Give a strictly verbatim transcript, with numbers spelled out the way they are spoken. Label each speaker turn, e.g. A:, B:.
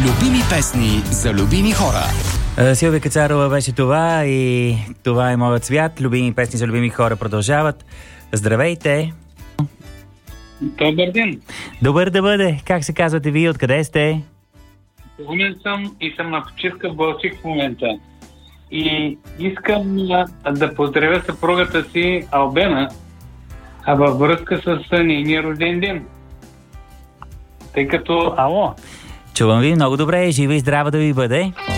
A: Любими песни за любими хора.
B: Силвия Кацарова беше това и това е моят свят. Любими песни за любими хора продължават. Здравейте!
C: Добър ден!
B: Добър да бъде! Как се казвате вие? Откъде сте?
C: Румен съм и съм на почивка в Балчик в момента. И искам а, да поздравя съпругата си Албена, а във връзка с нейния рожден ден. Тъй като... Ало!
B: Чувам ви много добре, жива и здрава да ви бъде.